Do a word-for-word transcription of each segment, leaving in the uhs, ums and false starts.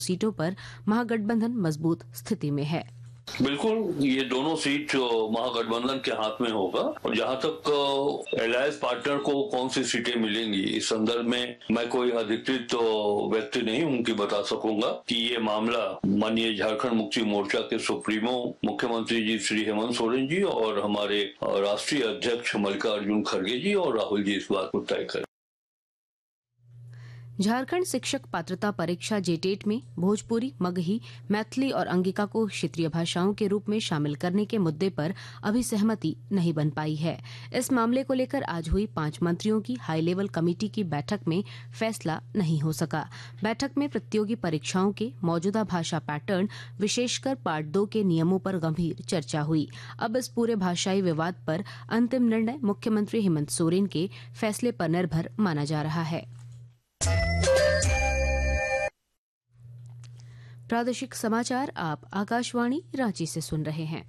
सीटों पर महागठबंधन मजबूत स्थिति में है। बिल्कुल, ये दोनों सीट महागठबंधन के हाथ में होगा और जहां तक एलायंस पार्टनर को कौन सी सीटें मिलेंगी इस संदर्भ में मैं कोई अधिकृत व्यक्ति नहीं हूं कि बता सकूंगा कि ये मामला माननीय झारखंड मुक्ति मोर्चा के सुप्रीमो मुख्यमंत्री जी श्री हेमंत सोरेन जी और हमारे राष्ट्रीय अध्यक्ष मल्लिकार्जुन खड़गे जी और राहुल जी इस बात को तय करें। झारखंड शिक्षक पात्रता परीक्षा जेटेट में भोजपुरी, मगही, मैथिली और अंगिका को क्षेत्रीय भाषाओं के रूप में शामिल करने के मुद्दे पर अभी सहमति नहीं बन पाई है। इस मामले को लेकर आज हुई पांच मंत्रियों की हाई लेवल कमेटी की बैठक में फैसला नहीं हो सका। बैठक में प्रतियोगी परीक्षाओं के मौजूदा भाषा पैटर्न, विशेषकर पार्ट दो के नियमों पर गंभीर चर्चा हुई। अब इस पूरे भाषाई विवाद पर अंतिम निर्णय मुख्यमंत्री हेमंत सोरेन के फैसले पर निर्भर माना जा रहा है। प्रादेशिक समाचार आप आकाशवाणी रांची से सुन रहे हैं।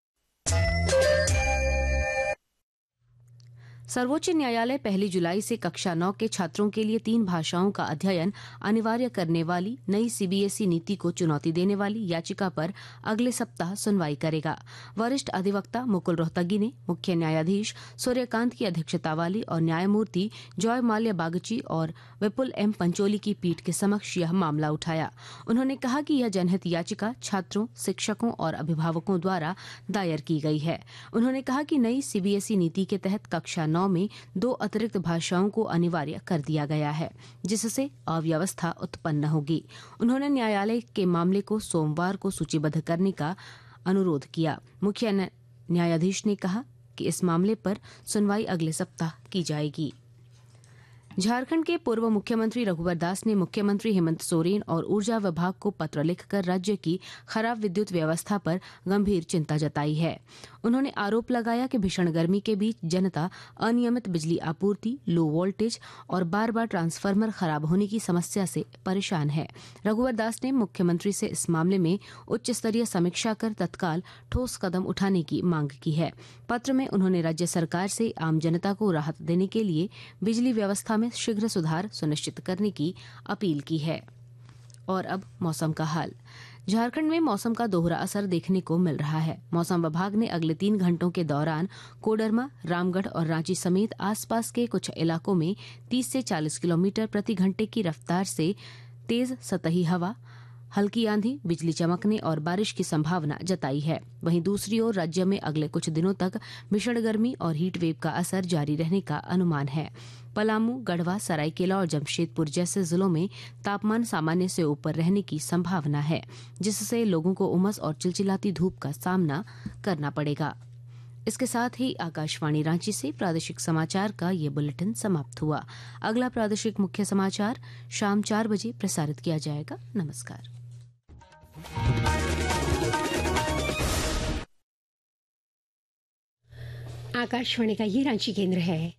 सर्वोच्च न्यायालय पहली जुलाई से कक्षा नौ के छात्रों के लिए तीन भाषाओं का अध्ययन अनिवार्य करने वाली नई सीबीएसई नीति को चुनौती देने वाली याचिका पर अगले सप्ताह सुनवाई करेगा। वरिष्ठ अधिवक्ता मुकुल रोहतगी ने मुख्य न्यायाधीश सूर्यकांत की अध्यक्षता वाली और न्यायमूर्ति जॉय माल्या बागची और विपुल एम पंचोली की पीठ के समक्ष यह मामला उठाया। उन्होंने कहा कि यह जनहित याचिका छात्रों, शिक्षकों और अभिभावकों द्वारा दायर की गई है। उन्होंने कहा कि नई सीबीएसई नीति के तहत कक्षा नौ में दो अतिरिक्त भाषाओं को अनिवार्य कर दिया गया है, जिससे अव्यवस्था उत्पन्न होगी। उन्होंने न्यायालय के मामले को सोमवार को सूचीबद्ध करने का अनुरोध किया। मुख्य न्यायाधीश ने कहा कि इस मामले पर सुनवाई अगले सप्ताह की जाएगी। झारखंड के पूर्व मुख्यमंत्री रघुवर दास ने मुख्यमंत्री हेमंत सोरेन और ऊर्जा विभाग को पत्र लिखकर राज्य की खराब विद्युत व्यवस्था पर गंभीर चिंता जताई है। उन्होंने आरोप लगाया कि भीषण गर्मी के बीच जनता अनियमित बिजली आपूर्ति, लो वोल्टेज और बार बार ट्रांसफार्मर खराब होने की समस्या से परेशान है। रघुवर दास ने मुख्यमंत्री से इस मामले में उच्च स्तरीय समीक्षा कर तत्काल ठोस कदम उठाने की मांग की है। पत्र में उन्होंने राज्य सरकार से आम जनता को राहत देने के लिए बिजली व्यवस्था में शीघ्र सुधार सुनिश्चित करने की अपील की है। और अब मौसम का हाल। झारखंड में मौसम का दोहरा असर देखने को मिल रहा है। मौसम विभाग ने अगले तीन घंटों के दौरान कोडरमा, रामगढ़ और रांची समेत आसपास के कुछ इलाकों में तीस से चालीस किलोमीटर प्रति घंटे की रफ्तार से तेज सतही हवा, हल्की आंधी, बिजली चमकने और बारिश की संभावना जताई है। वहीं दूसरी ओर राज्य में अगले कुछ दिनों तक भीषण गर्मी और हीट वेव का असर जारी रहने का अनुमान है। पलामू, गढ़वा, सरायकेला और जमशेदपुर जैसे जिलों में तापमान सामान्य से ऊपर रहने की संभावना है, जिससे लोगों को उमस और चिलचिलाती धूप का सामना करना पड़ेगा। इसके साथ ही आकाशवाणी रांची से प्रादेशिक समाचार का ये बुलेटिन समाप्त हुआ। अगला प्रादेशिक मुख्य समाचार शाम चार बजे प्रसारित किया जाएगा। नमस्कार। आकाशवाणी का ये रांची केंद्र है।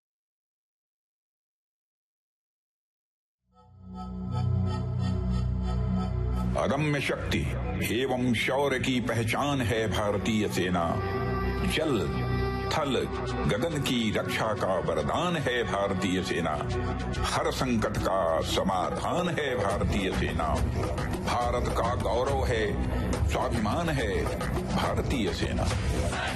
अदम्य शक्ति एवं शौर्य की पहचान है भारतीय सेना। जल, थल, गगन की रक्षा का वरदान है भारतीय सेना। हर संकट का समाधान है भारतीय सेना। भारत का गौरव है, स्वाभिमान है भारतीय सेना।